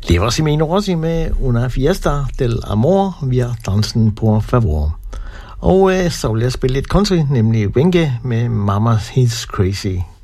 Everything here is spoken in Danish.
Le prossimi Rossi med Una Fiesta del Amor via Dansen por Favor. Og så vil jeg spille lidt country, nemlig Wenge med Mama He's Crazy.